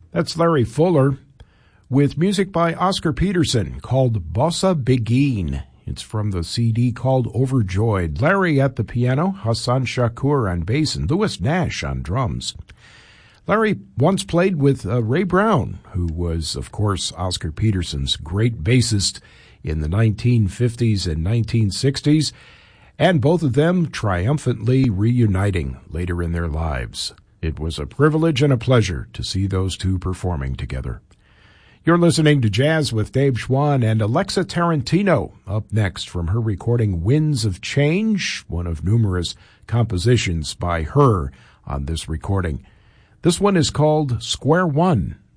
That's Larry Fuller with music by Oscar Peterson called Bossa Begin. It's from the CD called Overjoyed. Larry at the piano, Hassan Shakur on bass, and Louis Nash on drums. Larry once played with Ray Brown, who was, of course, Oscar Peterson's great bassist in the 1950s and 1960s, and both of them triumphantly reuniting later in their lives. It was a privilege and a pleasure to see those two performing together. You're listening to Jazz with Dave Schwann, and Alexa Tarantino up next from her recording Winds of Change, one of numerous compositions by her on this recording. This one is called Square One.